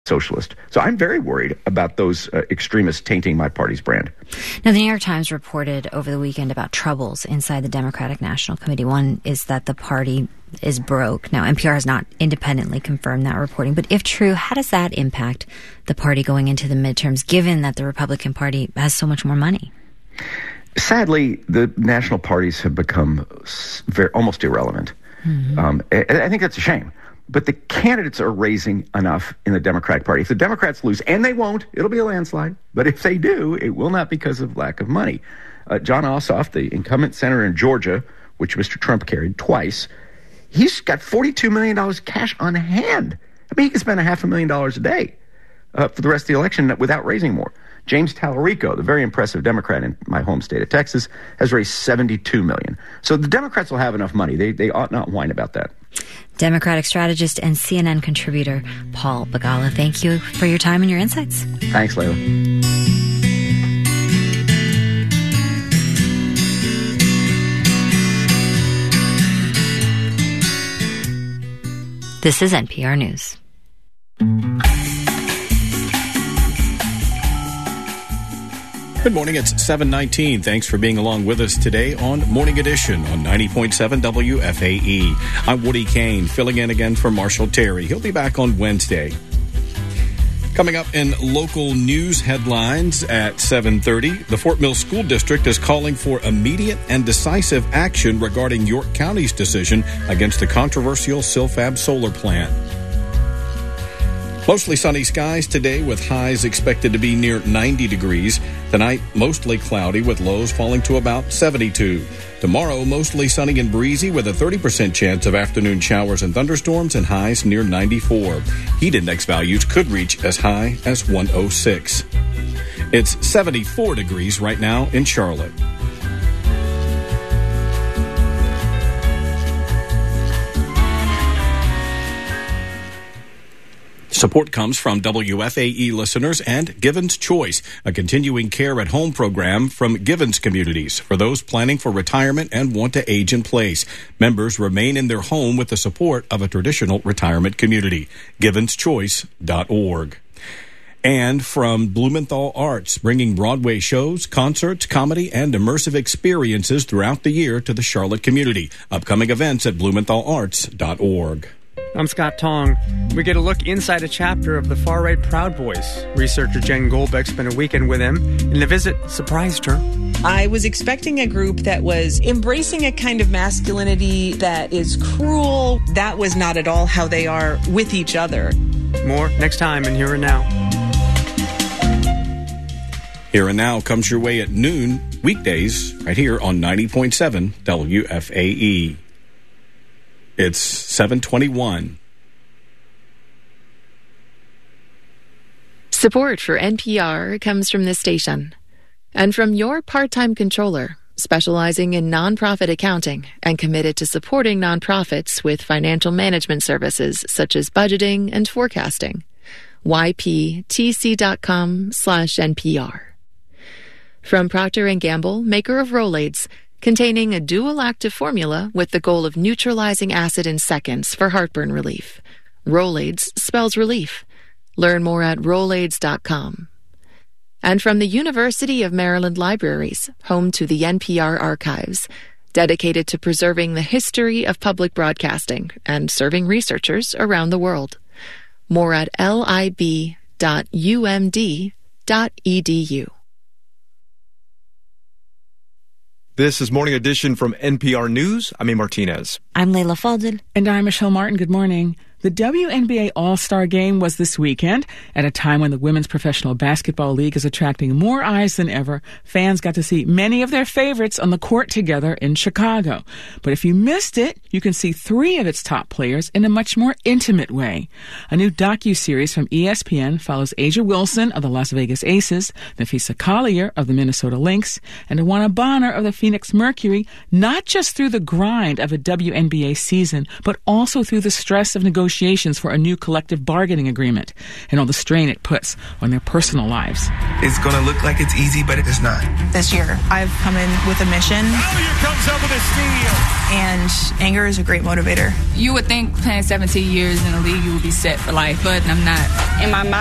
socialist. So I'm very worried about those extremists tainting my party's brand. Now, the New York Times reported over the weekend about troubles inside the Democratic National Committee. One is that the party is broke. Now, NPR has not independently confirmed that reporting, but if true, how does that impact the party going into the midterms, given that the Republican Party has so much more money? Sadly, the national parties have become almost irrelevant. Mm-hmm. I think that's a shame. But the candidates are raising enough in the Democratic Party. If the Democrats lose, and they won't, it'll be a landslide. But if they do, it will not because of lack of money. John Ossoff, the incumbent senator in Georgia, which Mr. Trump carried twice, he's got $42 million cash on hand. I mean, he can spend $500,000 a day for the rest of the election without raising more. James Tallarico, the very impressive Democrat in my home state of Texas, has raised $72 million. So the Democrats will have enough money. They ought not whine about that. Democratic strategist and CNN contributor Paul Begala, thank you for your time and your insights. Thanks, Layla. This is NPR News. Good morning, it's 7:19. Thanks for being along with us today on Morning Edition on 90.7 WFAE. I'm Woody Kane, filling in again for Marshall Terry. He'll be back on Wednesday. Coming up in local news headlines at 7:30, the Fort Mill School District is calling for immediate and decisive action regarding York County's decision against the controversial Silfab solar plant. Mostly sunny skies today with highs expected to be near 90 degrees. Tonight, mostly cloudy with lows falling to about 72. Tomorrow, mostly sunny and breezy with a 30% chance of afternoon showers and thunderstorms and highs near 94. Heat index values could reach as high as 106. It's 74 degrees right now in Charlotte. Support comes from WFAE listeners and Givens Choice, a continuing care at home program from Givens Communities for those planning for retirement and want to age in place. Members remain in their home with the support of a traditional retirement community. GivensChoice.org. And from Blumenthal Arts, bringing Broadway shows, concerts, comedy, and immersive experiences throughout the year to the Charlotte community. Upcoming events at BlumenthalArts.org. I'm Scott Tong. We get a look inside a chapter of the far-right Proud Boys. Researcher Jen Goldbeck spent a weekend with them, and the visit surprised her. I was expecting a group that was embracing a kind of masculinity that is cruel. That was not at all how they are with each other. More next time in Here and Now. Here and Now comes your way at noon, weekdays, right here on 90.7 WFAE. It's 7:21. Support for NPR comes from this station and from your part-time controller, specializing in nonprofit accounting and committed to supporting nonprofits with financial management services such as budgeting and forecasting. yptc.com/NPR. From Procter & Gamble, maker of Rolaids, containing a dual active formula with the goal of neutralizing acid in seconds for heartburn relief. Rolaids spells relief. Learn more at Rolaids.com. And from the University of Maryland Libraries, home to the NPR Archives, dedicated to preserving the history of public broadcasting and serving researchers around the world. More at lib.umd.edu. This is Morning Edition from NPR News. I'm A. Martinez. I'm Leila Fadel. And I'm Michelle Martin. Good morning. The WNBA All-Star Game was this weekend. At a time when the Women's Professional Basketball League is attracting more eyes than ever, fans got to see many of their favorites on the court together in Chicago. But if you missed it, you can see 3 of its top players in a much more intimate way. A new docuseries from ESPN follows Asia Wilson of the Las Vegas Aces, Nafisa Collier of the Minnesota Lynx, and Awana Bonner of the Phoenix Mercury, not just through the grind of a WNBA season, but also through the stress of negotiating negotiations for a new collective bargaining agreement and all the strain it puts on their personal lives. It's going to look like it's easy, but it's not. This year, I've come in with a mission. Collier comes up with a steal. And anger is a great motivator. You would think playing 17 years in the league, you would be set for life, but I'm not. In my mind,